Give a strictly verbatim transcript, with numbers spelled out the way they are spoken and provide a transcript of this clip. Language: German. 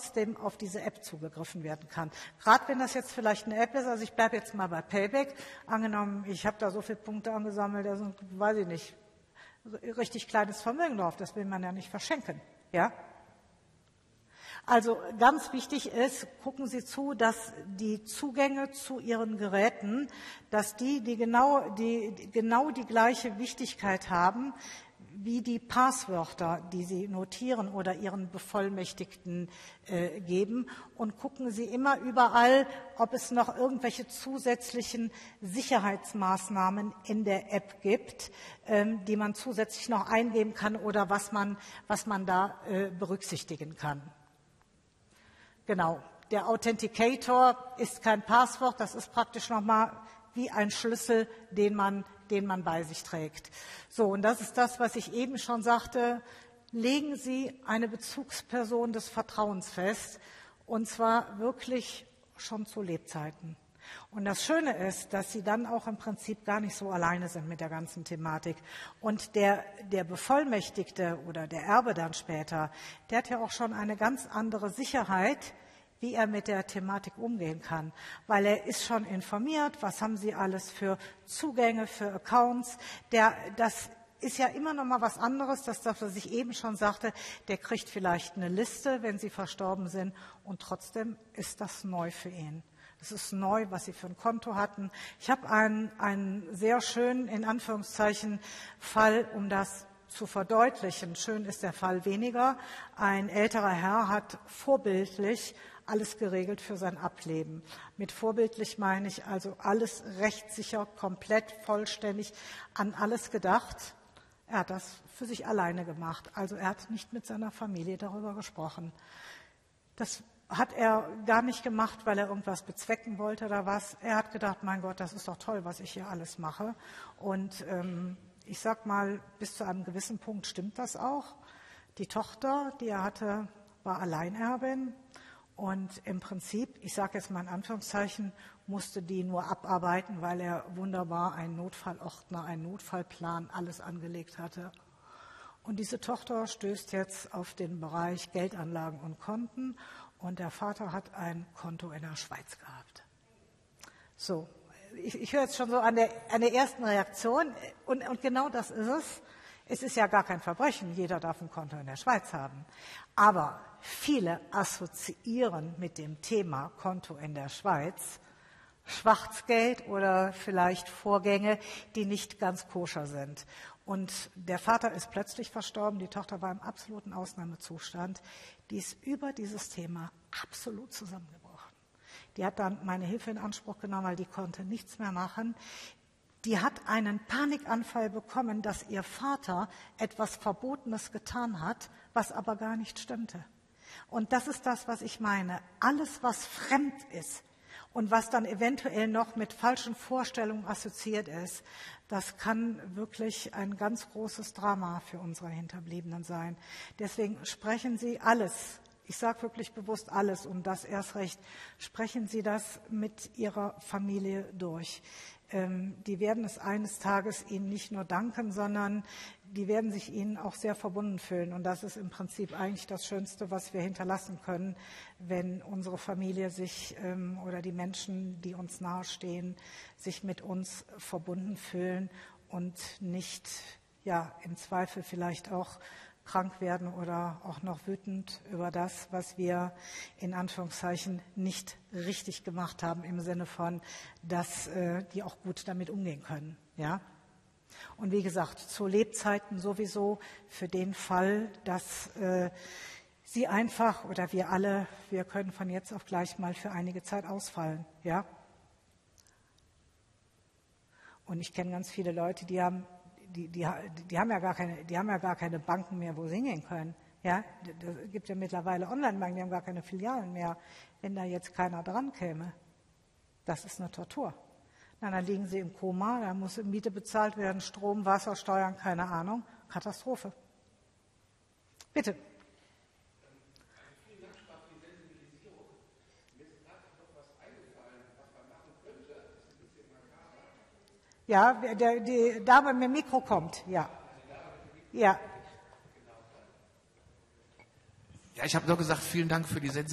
trotzdem auf diese App zugegriffen werden kann. Gerade wenn das jetzt vielleicht eine App ist, also ich bleibe jetzt mal bei Payback, angenommen, ich habe da so viele Punkte angesammelt, da sind, weiß ich nicht, richtig kleines Vermögen drauf, das will man ja nicht verschenken, ja? Also ganz wichtig ist, gucken Sie zu, dass die Zugänge zu Ihren Geräten, dass die, die genau die, die genau die gleiche Wichtigkeit haben wie die Passwörter, die Sie notieren oder Ihren Bevollmächtigten äh, geben. Und gucken Sie immer überall, ob es noch irgendwelche zusätzlichen Sicherheitsmaßnahmen in der App gibt, ähm, die man zusätzlich noch eingeben kann oder was man, was man da äh, berücksichtigen kann. Genau, der Authenticator ist kein Passwort, das ist praktisch nochmal wie ein Schlüssel, den man, den man bei sich trägt. So, und das ist das, was ich eben schon sagte. Legen Sie eine Bezugsperson des Vertrauens fest, und zwar wirklich schon zu Lebzeiten. Und das Schöne ist, dass Sie dann auch im Prinzip gar nicht so alleine sind mit der ganzen Thematik. Und der, der Bevollmächtigte oder der Erbe dann später, der hat ja auch schon eine ganz andere Sicherheit, wie er mit der Thematik umgehen kann. Weil er ist schon informiert, was haben Sie alles für Zugänge, für Accounts. Der, das ist ja immer noch mal was anderes, das, was ich eben schon sagte, der kriegt vielleicht eine Liste, wenn Sie verstorben sind, und trotzdem ist das neu für ihn. Es ist neu, was Sie für ein Konto hatten. Ich habe einen, einen sehr schönen, in Anführungszeichen, Fall, um das zu verdeutlichen. Schön ist der Fall weniger. Ein älterer Herr hat vorbildlich alles geregelt für sein Ableben. Mit vorbildlich meine ich also alles rechtssicher, komplett, vollständig, an alles gedacht. Er hat das für sich alleine gemacht. Also er hat nicht mit seiner Familie darüber gesprochen. Das hat er gar nicht gemacht, weil er irgendwas bezwecken wollte oder was. Er hat gedacht, mein Gott, das ist doch toll, was ich hier alles mache. Und ähm, ich sag mal, bis zu einem gewissen Punkt stimmt das auch. Die Tochter, die er hatte, war Alleinerbin. Und im Prinzip, ich sage jetzt mal in Anführungszeichen, musste die nur abarbeiten, weil er wunderbar einen Notfallordner, einen Notfallplan, alles angelegt hatte. Und diese Tochter stößt jetzt auf den Bereich Geldanlagen und Konten. Und der Vater hat ein Konto in der Schweiz gehabt. So, ich, ich höre jetzt schon so an der, an der ersten Reaktion. Und, und genau das ist es. Es ist ja gar kein Verbrechen. Jeder darf ein Konto in der Schweiz haben. Aber viele assoziieren mit dem Thema Konto in der Schweiz Schwarzgeld oder vielleicht Vorgänge, die nicht ganz koscher sind. Und der Vater ist plötzlich verstorben, die Tochter war im absoluten Ausnahmezustand. Die ist über dieses Thema absolut zusammengebrochen. Die hat dann meine Hilfe in Anspruch genommen, weil die konnte nichts mehr machen. Die hat einen Panikanfall bekommen, dass ihr Vater etwas Verbotenes getan hat, was aber gar nicht stimmte. Und das ist das, was ich meine. Alles, was fremd ist, und was dann eventuell noch mit falschen Vorstellungen assoziiert ist, das kann wirklich ein ganz großes Drama für unsere Hinterbliebenen sein. Deswegen sprechen Sie alles, ich sage wirklich bewusst alles und das erst recht, sprechen Sie das mit Ihrer Familie durch. Ähm, die werden es eines Tages Ihnen nicht nur danken, sondern die werden sich Ihnen auch sehr verbunden fühlen. Und das ist im Prinzip eigentlich das Schönste, was wir hinterlassen können, wenn unsere Familie sich ähm, oder die Menschen, die uns nahestehen, sich mit uns verbunden fühlen und nicht, ja, im Zweifel vielleicht auch krank werden oder auch noch wütend über das, was wir in Anführungszeichen nicht richtig gemacht haben, im Sinne von, dass äh, die auch gut damit umgehen können, ja. Und wie gesagt, zu Lebzeiten sowieso für den Fall, dass äh, Sie einfach oder wir alle, wir können von jetzt auf gleich mal für einige Zeit ausfallen, ja. Und ich kenne ganz viele Leute, die haben, die, die, die haben ja gar keine, die haben ja gar keine Banken mehr, wo sie hingehen können, ja. Es gibt ja mittlerweile Online-Banken, die haben gar keine Filialen mehr. Wenn da jetzt keiner dran käme, das ist eine Tortur. Na, dann liegen sie im Koma, da muss Miete bezahlt werden, Strom, Wasser, Steuern, keine Ahnung. Katastrophe. Bitte. Vielen Dank, Spaß für die Sensibilisierung. Mir ist gerade noch was eingefallen, was man machen könnte. Das ist ein bisschen makaber. Ja, der, die Dame mit dem Mikro kommt, ja. Ja. Ja, ich habe nur gesagt, vielen Dank für die Sensibilisierung.